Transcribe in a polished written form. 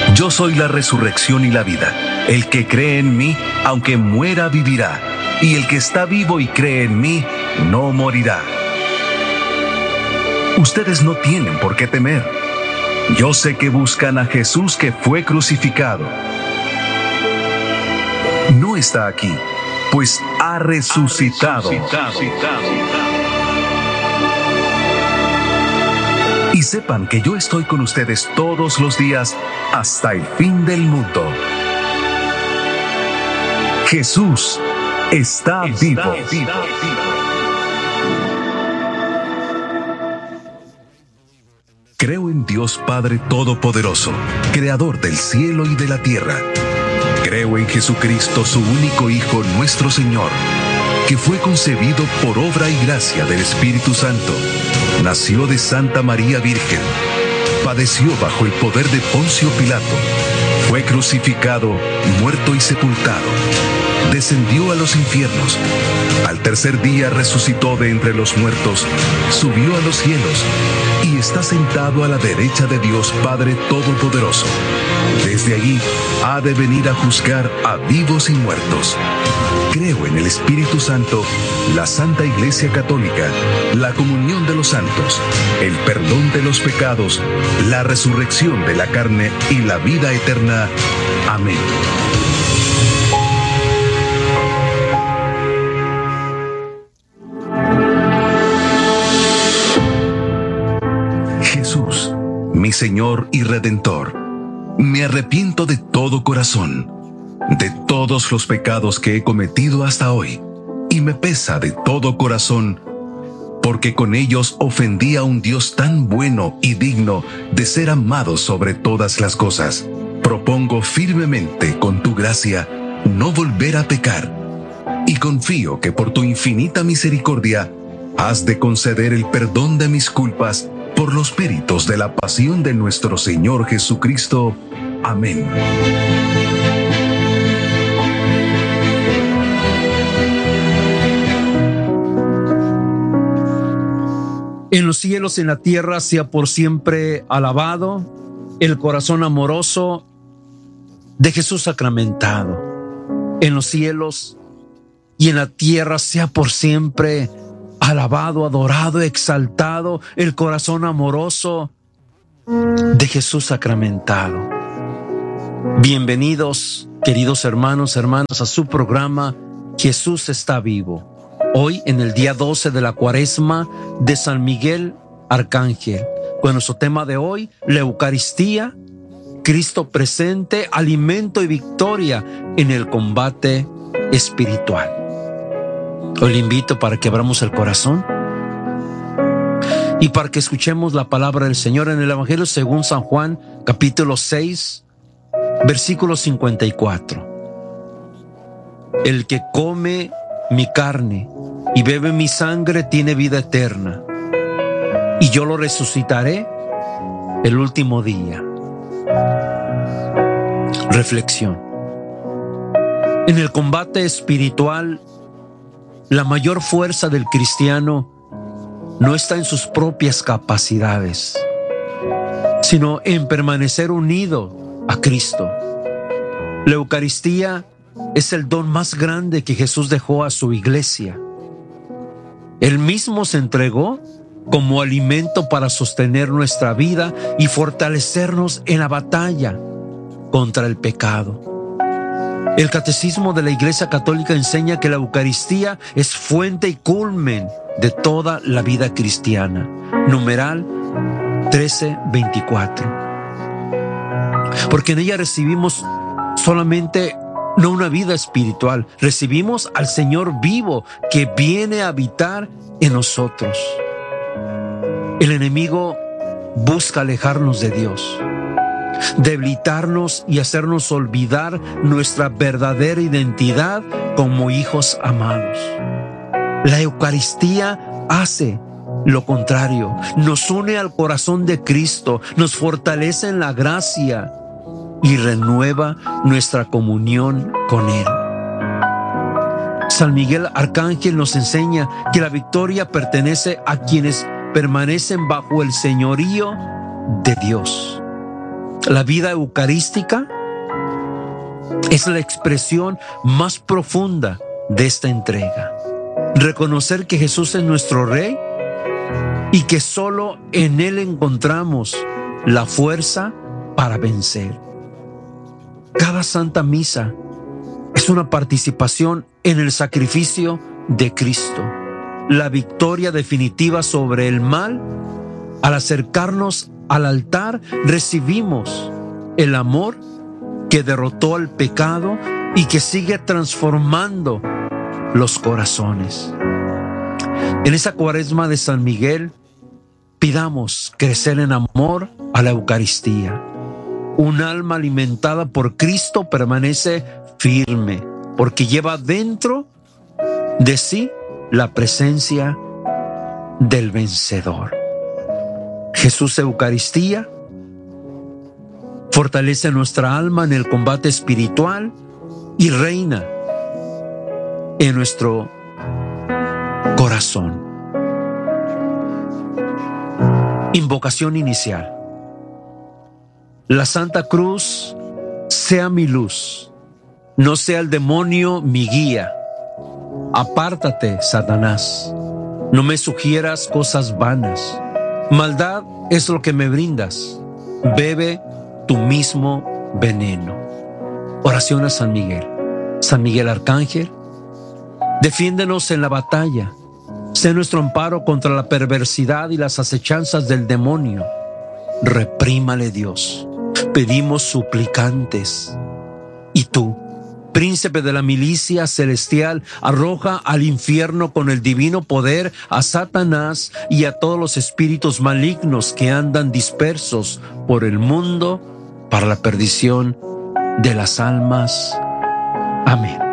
Yo soy la resurrección y la vida. El que cree en mí, aunque muera, vivirá. Y el que está vivo y cree en mí, no morirá. Ustedes no tienen por qué temer. Yo sé que buscan a Jesús que fue crucificado. No está aquí, pues ha resucitado. Y sepan que yo estoy con ustedes todos los días hasta el fin del mundo. Jesús está vivo. Creo en Dios Padre Todopoderoso, Creador del cielo y de la tierra. Creo en Jesucristo, su único Hijo, nuestro Señor, que fue concebido por obra y gracia del Espíritu Santo. Nació de Santa María Virgen. Padeció bajo el poder de Poncio Pilato. Fue crucificado, muerto y sepultado. Descendió a los infiernos. Al tercer día resucitó de entre los muertos, subió a los cielos y está sentado a la derecha de Dios Padre Todopoderoso. Desde allí ha de venir a juzgar a vivos y muertos. Creo en el Espíritu Santo, la Santa Iglesia Católica, la comunión de los santos, el perdón de los pecados, la resurrección de la carne y la vida eterna. Amén. Jesús, mi Señor y Redentor, me arrepiento de todo corazón de todos los pecados que he cometido hasta hoy, y me pesa de todo corazón, porque con ellos ofendí a un Dios tan bueno y digno de ser amado sobre todas las cosas. Propongo firmemente, con tu gracia, no volver a pecar, y confío que por tu infinita misericordia has de conceder el perdón de mis culpas por los méritos de la pasión de nuestro Señor Jesucristo. Amén. En los cielos y en la tierra sea por siempre alabado el corazón amoroso de Jesús sacramentado. En los cielos y en la tierra sea por siempre alabado, adorado, exaltado el corazón amoroso de Jesús sacramentado. Bienvenidos, queridos hermanos, hermanas, a su programa Jesús está vivo. Hoy, en el día 12 de la Cuaresma de San Miguel Arcángel, con nuestro tema de hoy, la Eucaristía, Cristo presente, alimento y victoria en el combate espiritual. Hoy le invito para que abramos el corazón y para que escuchemos la palabra del Señor en el Evangelio según San Juan, capítulo 6, versículo 54. El que come mi carne y bebe mi sangre tiene vida eterna, y yo lo resucitaré el último día. Reflexión. En el combate espiritual, la mayor fuerza del cristiano no está en sus propias capacidades, sino en permanecer unido a Cristo. La Eucaristía es el don más grande que Jesús dejó a su iglesia. Él mismo se entregó como alimento para sostener nuestra vida y fortalecernos en la batalla contra el pecado. El Catecismo de la Iglesia Católica enseña que la Eucaristía es fuente y culmen de toda la vida cristiana. Numeral 1324. Porque en ella recibimos solamente no una vida espiritual, recibimos al Señor vivo que viene a habitar en nosotros. El enemigo busca alejarnos de Dios, debilitarnos y hacernos olvidar nuestra verdadera identidad como hijos amados. La Eucaristía hace lo contrario, nos une al corazón de Cristo, nos fortalece en la gracia y renueva nuestra comunión con Él. San Miguel Arcángel nos enseña que la victoria pertenece a quienes permanecen bajo el señorío de Dios. La vida eucarística es la expresión más profunda de esta entrega. Reconocer que Jesús es nuestro Rey y que solo en Él encontramos la fuerza para vencer. Cada Santa Misa es una participación en el sacrificio de Cristo, la victoria definitiva sobre el mal. Al acercarnos al altar, recibimos el amor que derrotó al pecado y que sigue transformando los corazones. En esa Cuaresma de San Miguel, pidamos crecer en amor a la Eucaristía. Un alma alimentada por Cristo permanece firme, porque lleva dentro de sí la presencia del vencedor. Jesús Eucaristía fortalece nuestra alma en el combate espiritual y reina en nuestro corazón. Invocación inicial. La Santa Cruz sea mi luz, no sea el demonio mi guía. Apártate, Satanás, no me sugieras cosas vanas. Maldad es lo que me brindas, bebe tu mismo veneno. Oración a San Miguel. San Miguel Arcángel, defiéndenos en la batalla. Sé nuestro amparo contra la perversidad y las acechanzas del demonio. Reprímale, Dios. Pedimos suplicantes. Y tú, príncipe de la milicia celestial, arroja al infierno con el divino poder a Satanás y a todos los espíritus malignos que andan dispersos por el mundo para la perdición de las almas. Amén.